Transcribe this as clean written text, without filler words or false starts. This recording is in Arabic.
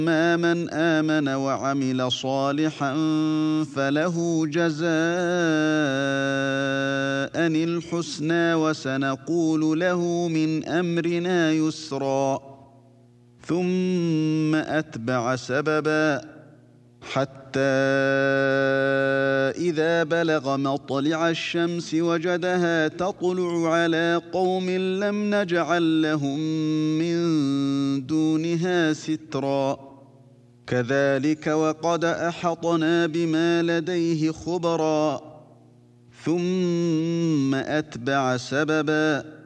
أما من آمن وعمل صالحا فله جزاء الحسنى وسنقول له من أمرنا يسرا ثم أتبع سببا حتى إذا بلغ مطلع الشمس وجدها تطلع على قوم لم نجعل لهم من دونها سترا كذلك وقد أحطنا بما لديه خبرا ثم أتبع سببا